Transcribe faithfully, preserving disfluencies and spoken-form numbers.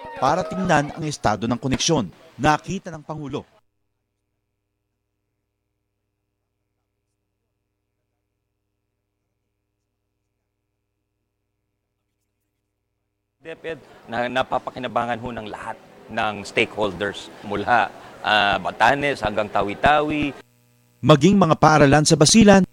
para tingnan ang estado ng koneksyon. Nakita ng Pangulo. DepEd na napapakinabangan ho ng lahat ng stakeholders mula uh, Batanes hanggang Tawi-Tawi. Maging mga paaralan sa Basilan,